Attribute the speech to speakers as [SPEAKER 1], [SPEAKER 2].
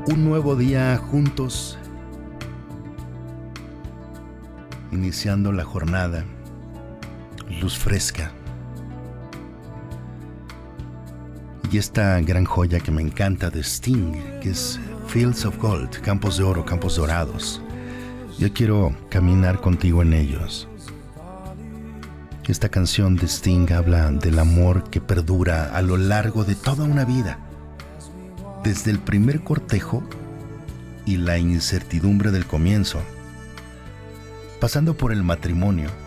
[SPEAKER 1] Un nuevo día juntos, iniciando la jornada, luz fresca. Y esta gran joya que me encanta de Sting, que es Fields of Gold, campos de oro, campos dorados. Yo quiero caminar contigo en ellos. Esta canción de Sting habla del amor que perdura a lo largo de toda una vida. Desde el primer cortejo y la incertidumbre del comienzo, pasando por el matrimonio